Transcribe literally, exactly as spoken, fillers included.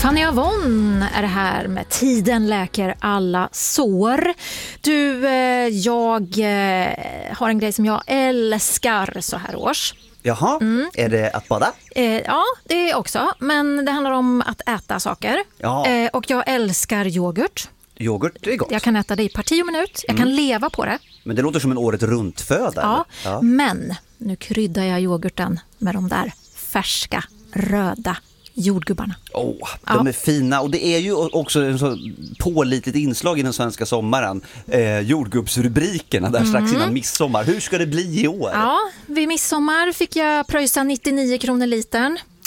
Tanja Von är det här med Tiden läker alla sår. Du, eh, jag eh, har en grej som jag älskar så här års. Jaha, mm. Är det att bada? Eh, ja, det är också. Men det handlar om att äta saker. Ja. Eh, och jag älskar yoghurt. Yoghurt är gott. Jag kan äta det i parti och minut. Jag mm. kan leva på det. Men det låter som en året runt föda. Ja, ja, men nu kryddar jag yoghurten med de där färska, röda jordgubbarna. Åh, oh, de ja. är fina. Och det är ju också en så pålitligt inslag i den svenska sommaren. Eh, jordgubbsrubrikerna där mm. strax innan midsommar. Hur ska det bli i år? Ja, vid midsommar fick jag pröjsa nittionio kronor litern.